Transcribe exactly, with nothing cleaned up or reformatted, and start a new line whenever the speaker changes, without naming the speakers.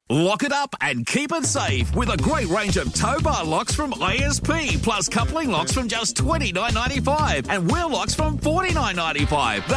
Lock it up and keep it safe with a great range of tow bar locks from I S P, plus coupling locks from just twenty-nine ninety-five and wheel locks from forty-nine ninety-five.